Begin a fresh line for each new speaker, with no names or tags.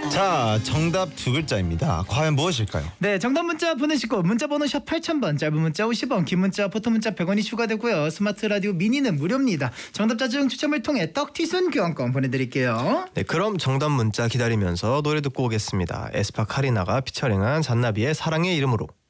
자, 정답 두 글자입니다. 과연 무엇일까요?
네, 정답 문자 보내시고 문자번호 샵 8000번, 짧은 문자 50원, 긴 문자, 포토 문자 100원이 추가되고요. 스마트 라디오 미니는 무료입니다. 정답자 중 추첨을 통해 떡튀순 교환권 보내드릴게요.
네, 그럼 정답 문자 기다리면서 노래 듣고 오겠습니다. 에스파 카리나가 피처링한 잔나비의 사랑의 이름으로.